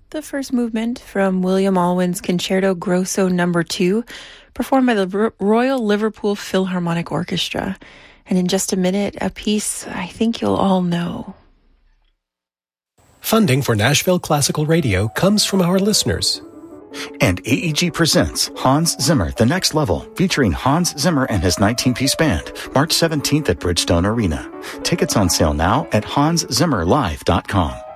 The first movement from William Alwyn's Concerto Grosso No. 2, performed by the Royal Liverpool Philharmonic Orchestra. And in just a minute, a piece I think you'll all know. Funding for Nashville Classical Radio comes from our listeners. And AEG presents Hans Zimmer, The Next Level, featuring Hans Zimmer and his 19-piece band, March 17th at Bridgestone Arena. Tickets on sale now at hanszimmerlive.com.